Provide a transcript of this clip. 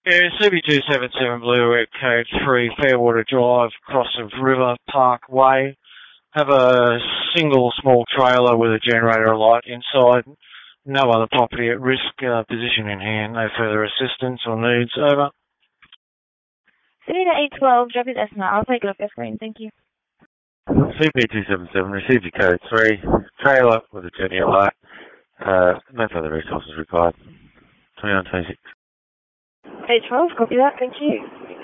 Yeah, CB277 Blue at code 3, Fairwater Drive, cross of River Park Way. Have a single small trailer with a generator light inside. No other property at risk. Position in hand. No further assistance or needs. Over. City 812, drop his estimate. I'll take it off your screen. Thank you. CB277, received your code 3, trailer with a generator light. No further resources required. 2926. 812, copy that. Thank you.